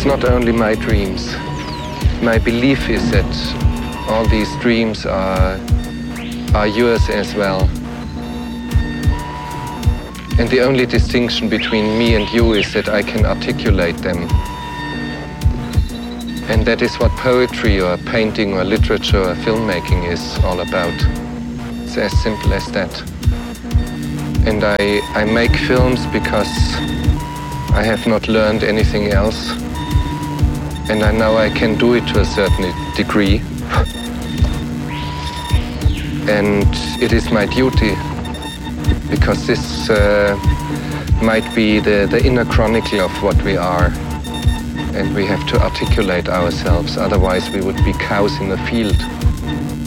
it's not only my dreams. My belief is that all these dreams are yours as well. And the only distinction between me and you is that I can articulate them. And that is what poetry or painting or literature or filmmaking is all about. It's as simple as that. And I make films because I have not learned anything else. And I know I can do it to a certain degree. And it is my duty, because this might be the inner chronicle of what we are. And we have to articulate ourselves, otherwise we would be cows in the field.